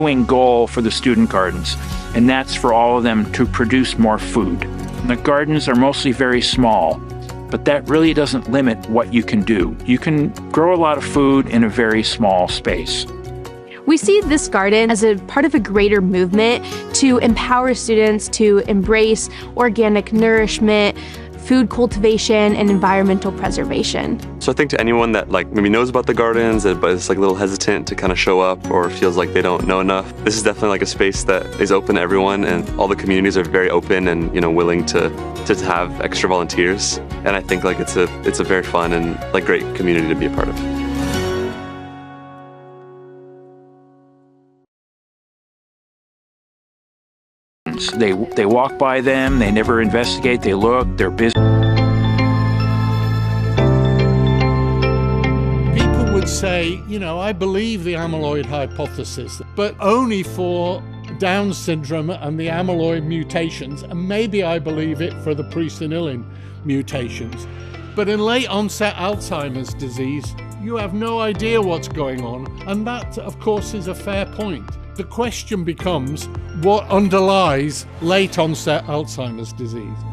goal for the student gardens, and that's for all of them to produce more food. And the gardens are mostly very small, but that really doesn't limit what you can do. You can grow a lot of food in a very small space. We see this garden as a part of a greater movement to empower students to embrace organic nourishment, food cultivation, and environmental preservation. So I think to anyone that maybe knows about the gardens but is a little hesitant to kind of show up or feels like they don't know enough, this is definitely a space that is open to everyone, and all the communities are very open and willing to have extra volunteers. And I think it's a very fun and great community to be a part of. They walk by them, they never investigate, they look, they're busy. People would say, I believe the amyloid hypothesis, but only for Down syndrome and the amyloid mutations, and maybe I believe it for the presenilin mutations. But in late onset Alzheimer's disease, you have no idea what's going on, and that, of course, is a fair point. The question becomes, what underlies late onset Alzheimer's disease?